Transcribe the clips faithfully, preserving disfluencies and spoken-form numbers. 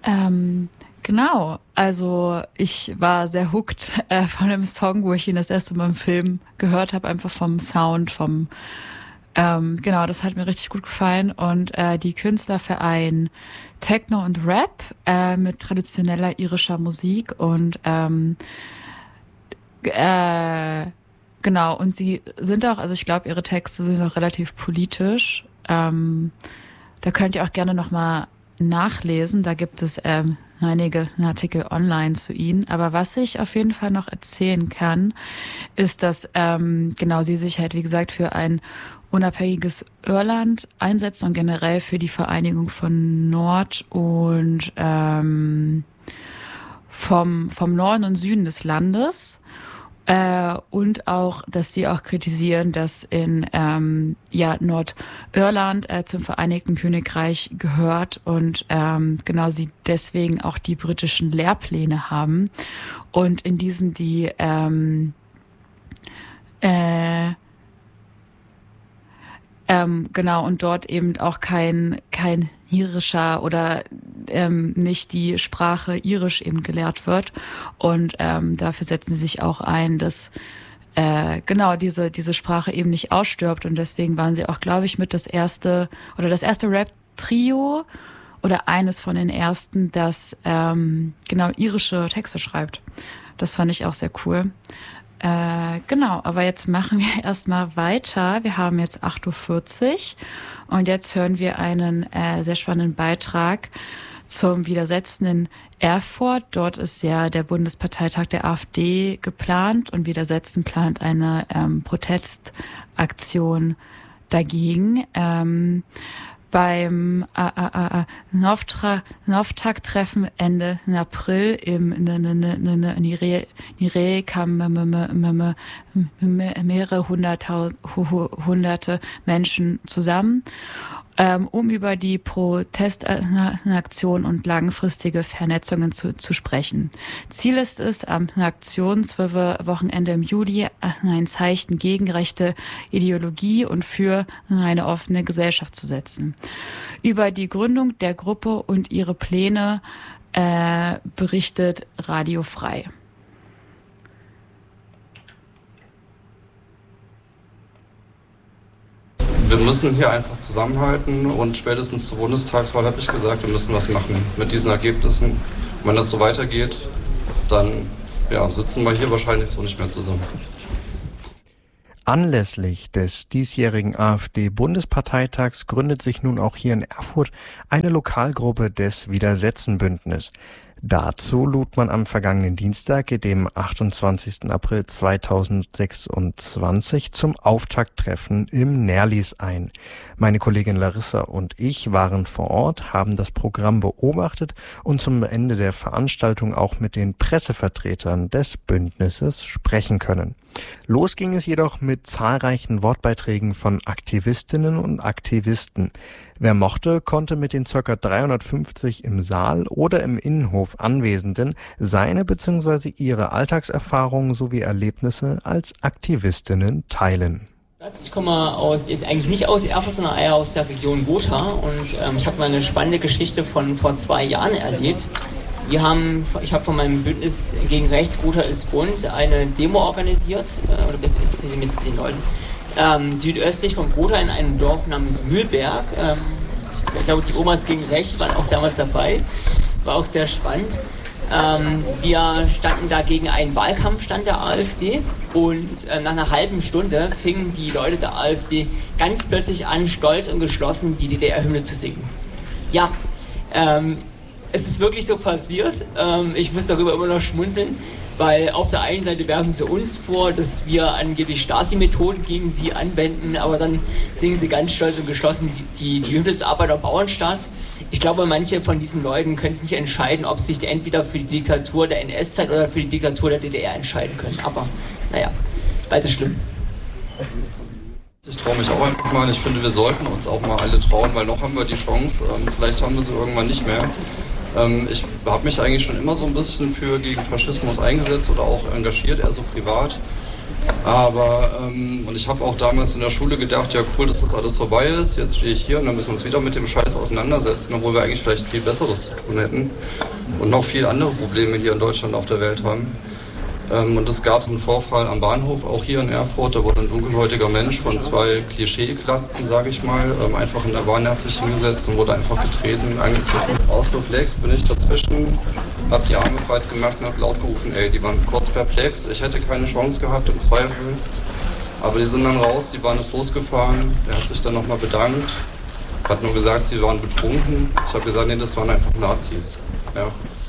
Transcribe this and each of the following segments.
Ähm, genau, also ich war sehr hooked äh, von dem Song, wo ich ihn das erste Mal im Film gehört habe, einfach vom Sound, vom ähm, genau, das hat mir richtig gut gefallen. Und äh, die Künstler vereinen Techno und Rap äh, mit traditioneller irischer Musik und ähm, äh, genau, und sie sind auch, also ich glaube, ihre Texte sind auch relativ politisch. Ähm, da könnt ihr auch gerne nochmal nachlesen. Da gibt es ähm, einige Artikel online zu ihnen. Aber was ich auf jeden Fall noch erzählen kann, ist, dass ähm, genau sie sich halt, wie gesagt, für ein unabhängiges Irland einsetzen und generell für die Vereinigung von Nord- und ähm, vom, vom Norden und Süden des Landes. Äh, und auch, dass sie auch kritisieren, dass in ähm, ja Nordirland äh, zum Vereinigten Königreich gehört und ähm, genau sie deswegen auch die britischen Lehrpläne haben und in diesen die ähm, äh, ähm, genau und dort eben auch kein kein irischer oder ähm, nicht die Sprache Irisch eben gelehrt wird und ähm, dafür setzen sie sich auch ein, dass äh, genau diese diese Sprache eben nicht ausstirbt und deswegen waren sie auch, glaube ich, mit das erste oder das erste Rap-Trio oder eines von den ersten, das ähm, genau irische Texte schreibt. Das fand ich auch sehr cool. Äh, genau, aber jetzt machen wir erstmal weiter. Wir haben jetzt acht Uhr vierzig und jetzt hören wir einen äh, sehr spannenden Beitrag zum Widersetzen in Erfurt. Dort ist ja der Bundesparteitag der AfD geplant und Widersetzen plant eine ähm, Protestaktion dagegen. Ähm, beim äh, äh, äh, Noftak-Treffen Ende April im Nire kamen mehrere hunderttausend, hunderte Menschen zusammen, ähm, um über die Protestaktion und langfristige Vernetzungen zu, zu sprechen. Ziel ist es, am Aktionswochenende im Juli ein Zeichen gegen rechte Ideologie und für eine offene Gesellschaft zu setzen. Über die Gründung der Gruppe und ihre Pläne äh, berichtet Radio Frei. Wir müssen hier einfach zusammenhalten und spätestens zur Bundestagswahl habe ich gesagt, wir müssen was machen mit diesen Ergebnissen. Und wenn das so weitergeht, dann ja, sitzen wir hier wahrscheinlich so nicht mehr zusammen. Anlässlich des diesjährigen AfD-Bundesparteitags gründet sich nun auch hier in Erfurt eine Lokalgruppe des Widersetzen-Bündnis. Dazu lud man am vergangenen Dienstag, dem achtundzwanzigsten April zweitausendsechsundzwanzig, zum Auftakttreffen im Nerlis ein. Meine Kollegin Larissa und ich waren vor Ort, haben das Programm beobachtet und zum Ende der Veranstaltung auch mit den Pressevertretern des Bündnisses sprechen können. Los ging es jedoch mit zahlreichen Wortbeiträgen von Aktivistinnen und Aktivisten. Wer mochte, konnte mit den ca. dreihundertfünfzig im Saal oder im Innenhof Anwesenden seine bzw. ihre Alltagserfahrungen sowie Erlebnisse als Aktivistinnen teilen. Ich komme aus, jetzt eigentlich nicht aus Erfurt, sondern eher aus der Region Gotha und ähm, ich habe mal eine spannende Geschichte von vor zwei Jahren erlebt. Wir haben, ich habe von meinem Bündnis gegen Rechts, Gotha ist bunt, eine Demo organisiert, äh, oder beziehungsweise mit den Leuten, ähm, südöstlich von Gotha in einem Dorf namens Mühlberg. Ähm, ich glaube, die Omas gegen Rechts waren auch damals dabei, war auch sehr spannend. Ähm, wir standen da gegen einen Wahlkampfstand der AfD und äh, nach einer halben Stunde fingen die Leute der AfD ganz plötzlich an, stolz und geschlossen die D D R-Hymne zu singen. Ja, ähm, es ist wirklich so passiert. Ähm, ich muss darüber immer noch schmunzeln, weil auf der einen Seite werfen sie uns vor, dass wir angeblich Stasi-Methoden gegen sie anwenden, aber dann singen sie ganz stolz und geschlossen die, die Hymne des Arbeiter- und Bauernstaats. Ich glaube, manche von diesen Leuten können es nicht entscheiden, ob sie sich entweder für die Diktatur der N S-Zeit oder für die Diktatur der D D R entscheiden können. Aber naja, beides schlimm. Ich traue mich auch einfach mal. Ich finde, wir sollten uns auch mal alle trauen, weil noch haben wir die Chance. Ähm, vielleicht haben wir sie irgendwann nicht mehr. Ähm, ich habe mich eigentlich schon immer so ein bisschen für gegen Faschismus eingesetzt oder auch engagiert, eher so privat. Aber, ähm, und ich habe auch damals in der Schule gedacht, ja cool, dass das alles vorbei ist, jetzt stehe ich hier und dann müssen wir uns wieder mit dem Scheiß auseinandersetzen, obwohl wir eigentlich vielleicht viel Besseres zu tun hätten und noch viel andere Probleme hier in Deutschland auf der Welt haben. Ähm, und es gab einen Vorfall am Bahnhof, auch hier in Erfurt, da wurde ein dunkelhäutiger Mensch von zwei Klischee-Glatzen, sage ich mal, ähm, einfach in der Bahn hat sich hingesetzt und wurde einfach getreten, angegriffen. Ausreflex bin ich dazwischen, hab die Arme breit gemacht und hab laut gerufen, ey, die waren kurz perplex, ich hätte keine Chance gehabt im Zweifel. Aber die sind dann raus, die Bahn ist losgefahren, er hat sich dann nochmal bedankt, hat nur gesagt, sie waren betrunken. Ich habe gesagt, nee, das waren einfach Nazis. Ja.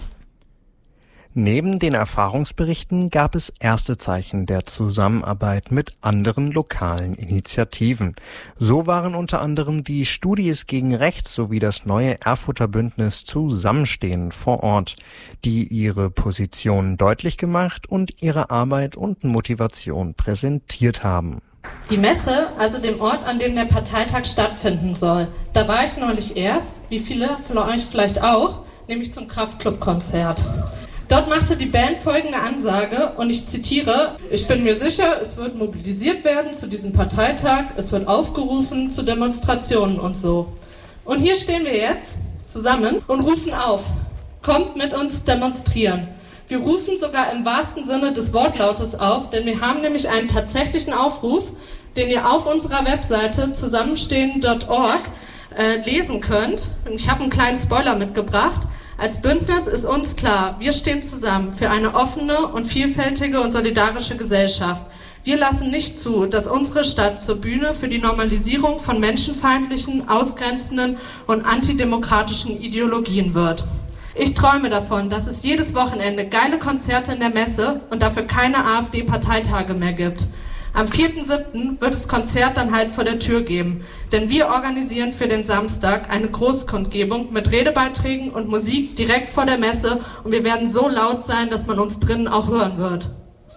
Neben den Erfahrungsberichten gab es erste Zeichen der Zusammenarbeit mit anderen lokalen Initiativen. So waren unter anderem die Studis gegen Rechts sowie das neue Erfurter Bündnis Zusammenstehen vor Ort, die ihre Position deutlich gemacht und ihre Arbeit und Motivation präsentiert haben. Die Messe, also dem Ort, an dem der Parteitag stattfinden soll, da war ich neulich erst, wie viele von euch vielleicht auch, nämlich zum Kraftklub-Konzert. Dort machte die Band folgende Ansage und ich zitiere: Ich bin mir sicher, es wird mobilisiert werden zu diesem Parteitag, es wird aufgerufen zu Demonstrationen und so. Und hier stehen wir jetzt zusammen und rufen auf: Kommt mit uns demonstrieren. Wir rufen sogar im wahrsten Sinne des Wortlautes auf, denn wir haben nämlich einen tatsächlichen Aufruf, den ihr auf unserer Webseite zusammenstehen punkt org äh, lesen könnt. Und ich habe einen kleinen Spoiler mitgebracht. Als Bündnis ist uns klar, wir stehen zusammen für eine offene und vielfältige und solidarische Gesellschaft. Wir lassen nicht zu, dass unsere Stadt zur Bühne für die Normalisierung von menschenfeindlichen, ausgrenzenden und antidemokratischen Ideologien wird. Ich träume davon, dass es jedes Wochenende geile Konzerte in der Messe und dafür keine AfD-Parteitage mehr gibt. Am vierten siebten wird das Konzert dann halt vor der Tür geben, denn wir organisieren für den Samstag eine Großkundgebung mit Redebeiträgen und Musik direkt vor der Messe und wir werden so laut sein, dass man uns drinnen auch hören wird.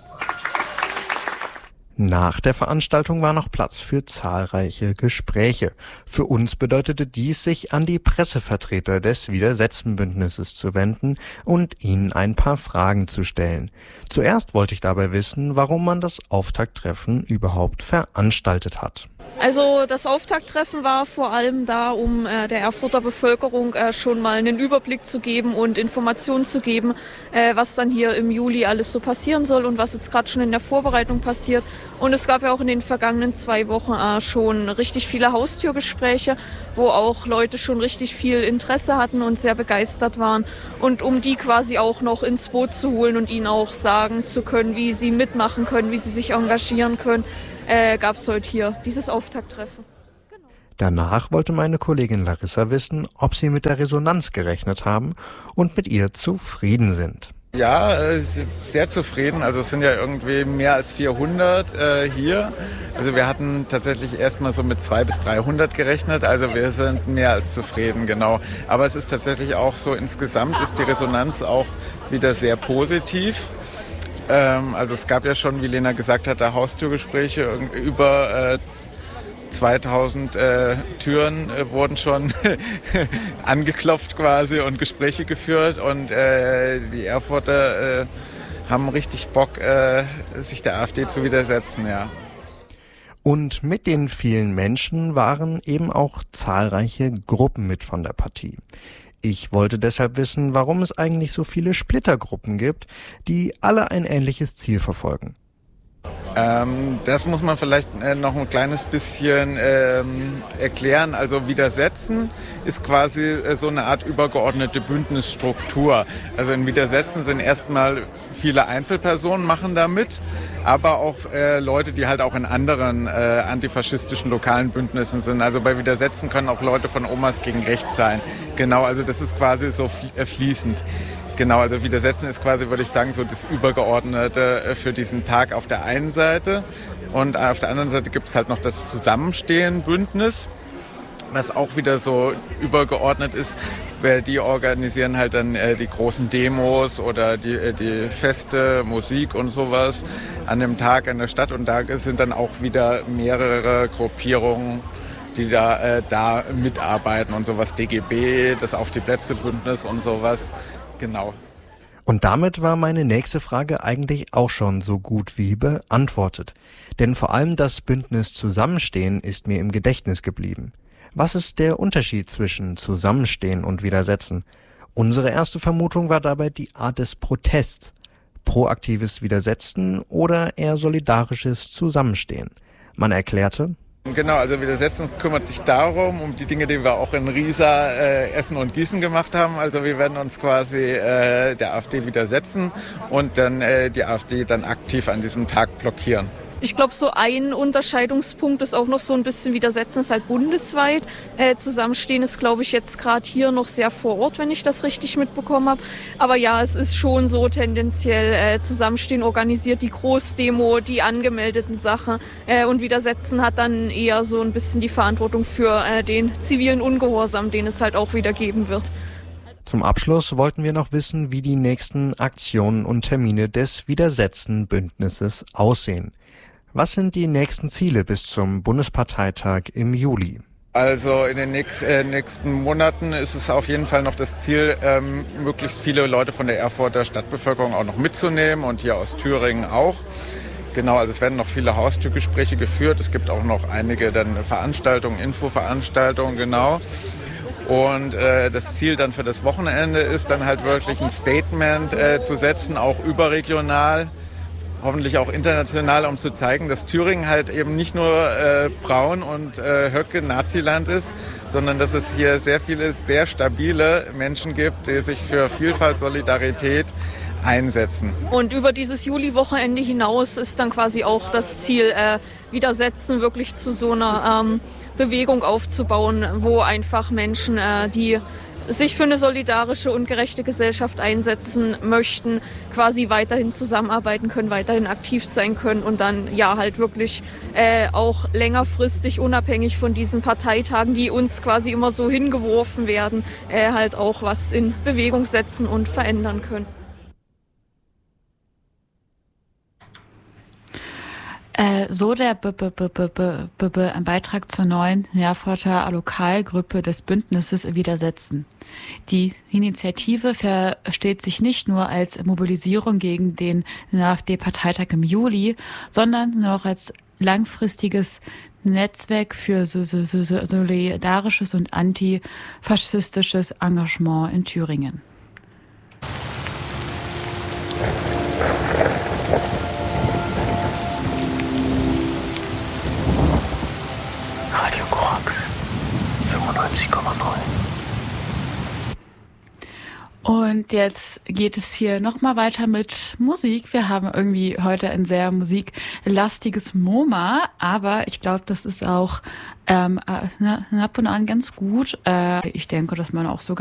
Nach der Veranstaltung war noch Platz für zahlreiche Gespräche. Für uns bedeutete dies, sich an die Pressevertreter des Widersetzenbündnisses zu wenden und ihnen ein paar Fragen zu stellen. Zuerst wollte ich dabei wissen, warum man das Auftakttreffen überhaupt veranstaltet hat. Also das Auftakttreffen war vor allem da, um äh, der Erfurter Bevölkerung äh, schon mal einen Überblick zu geben und Informationen zu geben, äh, was dann hier im Juli alles so passieren soll und was jetzt gerade schon in der Vorbereitung passiert. Und es gab ja auch in den vergangenen zwei Wochen äh, schon richtig viele Haustürgespräche, wo auch Leute schon richtig viel Interesse hatten und sehr begeistert waren. Und um die quasi auch noch ins Boot zu holen und ihnen auch sagen zu können, wie sie mitmachen können, wie sie sich engagieren können, Äh, gab es heute hier dieses Auftakttreffen. Genau. Danach wollte meine Kollegin Larissa wissen, ob sie mit der Resonanz gerechnet haben und mit ihr zufrieden sind. Ja, sehr zufrieden. Also es sind ja irgendwie mehr als vierhundert äh, hier. Also wir hatten tatsächlich erstmal so mit zweihundert bis dreihundert gerechnet. Also wir sind mehr als zufrieden, genau. Aber es ist tatsächlich auch so, insgesamt ist die Resonanz auch wieder sehr positiv. Also es gab ja schon, wie Lena gesagt hat, da Haustürgespräche, über äh, zweitausend äh, Türen äh, wurden schon angeklopft quasi und Gespräche geführt und äh, die Erfurter äh, haben richtig Bock, äh, sich der AfD zu widersetzen, ja. Und mit den vielen Menschen waren eben auch zahlreiche Gruppen mit von der Partie. Ich wollte deshalb wissen, warum es eigentlich so viele Splittergruppen gibt, die alle ein ähnliches Ziel verfolgen. Ähm, das muss man vielleicht äh, noch ein kleines bisschen ähm, erklären. Also Widersetzen ist quasi äh, so eine Art übergeordnete Bündnisstruktur. Also in Widersetzen sind erstmal viele Einzelpersonen machen da mit, aber auch äh, Leute, die halt auch in anderen äh, antifaschistischen lokalen Bündnissen sind. Also bei Widersetzen können auch Leute von Omas gegen Rechts sein. Genau, also das ist quasi so fl- fließend. Genau, also Widersetzen ist quasi, würde ich sagen, so das Übergeordnete für diesen Tag auf der einen Seite. Und auf der anderen Seite gibt es halt noch das Zusammenstehen-Bündnis, was auch wieder so übergeordnet ist. Die organisieren halt dann äh, die großen Demos oder die, äh, die Feste, Musik und sowas an dem Tag in der Stadt. Und da sind dann auch wieder mehrere Gruppierungen, die da, äh, da mitarbeiten und sowas. D G B, das Auf die Plätze-Bündnis und sowas. Genau. Und damit war meine nächste Frage eigentlich auch schon so gut wie beantwortet. Denn vor allem das Bündnis Zusammenstehen ist mir im Gedächtnis geblieben. Was ist der Unterschied zwischen Zusammenstehen und Widersetzen? Unsere erste Vermutung war dabei die Art des Protests. Proaktives Widersetzen oder eher solidarisches Zusammenstehen. Man erklärte: Genau, also Widersetzen kümmert sich darum, um die Dinge, die wir auch in Riesa, äh, Essen und Gießen gemacht haben. Also wir werden uns quasi äh, der AfD widersetzen und dann äh, die AfD dann aktiv an diesem Tag blockieren. Ich glaube, so ein Unterscheidungspunkt ist auch noch so ein bisschen Widersetzen, ist halt bundesweit. Äh, Zusammenstehen ist, glaube ich, jetzt gerade hier noch sehr vor Ort, wenn ich das richtig mitbekommen habe. Aber ja, es ist schon so tendenziell äh, Zusammenstehen organisiert, die Großdemo, die angemeldeten Sachen. Äh, und Widersetzen hat dann eher so ein bisschen die Verantwortung für äh, den zivilen Ungehorsam, den es halt auch wieder geben wird. Zum Abschluss wollten wir noch wissen, wie die nächsten Aktionen und Termine des Widersetzen-Bündnisses aussehen. Was sind die nächsten Ziele bis zum Bundesparteitag im Juli? Also in den nächst, äh, nächsten Monaten ist es auf jeden Fall noch das Ziel, ähm, möglichst viele Leute von der Erfurter Stadtbevölkerung auch noch mitzunehmen und hier aus Thüringen auch. Genau, also es werden noch viele Haustürgespräche geführt. Es gibt auch noch einige dann Veranstaltungen, Infoveranstaltungen, genau. Und äh, das Ziel dann für das Wochenende ist dann halt wirklich ein Statement äh, zu setzen, auch überregional. Hoffentlich auch international, um zu zeigen, dass Thüringen halt eben nicht nur äh, Braun und äh, Höcke Naziland ist, sondern dass es hier sehr viele sehr stabile Menschen gibt, die sich für Vielfalt, Solidarität einsetzen. Und über dieses Juli-Wochenende hinaus ist dann quasi auch das Ziel, äh, Widersetzen wirklich zu so einer ähm, Bewegung aufzubauen, wo einfach Menschen, äh, die sich für eine solidarische und gerechte Gesellschaft einsetzen möchten, quasi weiterhin zusammenarbeiten können, weiterhin aktiv sein können und dann ja halt wirklich äh, auch längerfristig unabhängig von diesen Parteitagen, die uns quasi immer so hingeworfen werden, äh, halt auch was in Bewegung setzen und verändern können. Äh, so der B B B B B B B ein Beitrag zur neuen Erfurter Lokalgruppe des Bündnisses Widersetzen. Die Initiative versteht sich nicht nur als Mobilisierung gegen den AfD-Parteitag im Juli, sondern auch als langfristiges Netzwerk für so, so, so, so solidarisches und antifaschistisches Engagement in Thüringen. Radio Korax fünfundneunzig Komma neun. Und jetzt geht es hier nochmal weiter mit Musik. Wir haben irgendwie heute ein sehr musiklastiges MoMA, aber ich glaube, das ist auch ähm, ab und an ganz gut. Äh, ich denke, dass man auch so